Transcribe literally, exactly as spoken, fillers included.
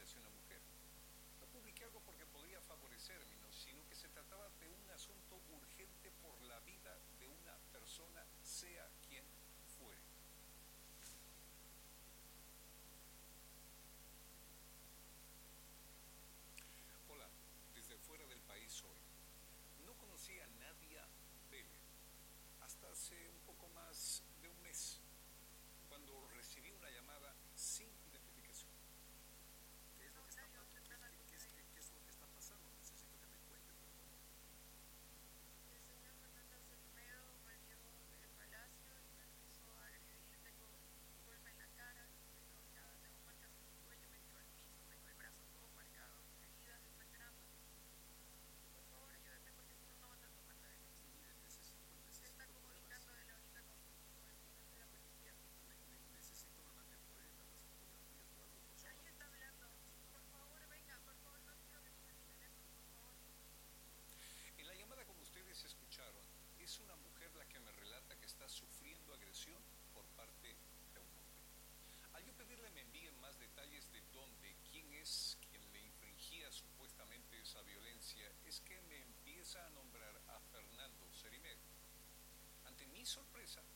hacia una mujer. No publiqué algo porque podría favorecerme, ¿no? Sino que se trataba de un asunto urgente por la vida de una persona, sea quien fuere. Hola, desde fuera del país hoy. No conocí a Nadia Vélez hasta hace un poco más de un mes, cuando recibí una llamada sin identificación. ¿Qué es lo que está, pa- qué, qué- qué es, qué- qué es lo que está pasando? Necesito que me cuente, por favor. Mire, necesito, necesito pruebas. Ne- ne- necesito mandarme pruebas, las fotografías o algo, por favor. En la llamada, como ustedes escucharon, es una mujer la que me relata que está sufriendo agresión por parte de un hombre. Al yo pedirle me envíen más detalles de dónde, quién es quien le infringía supuestamente esa violencia, es que me empieza a nombrar a Fernando Cerimet. Ante mi sorpresa,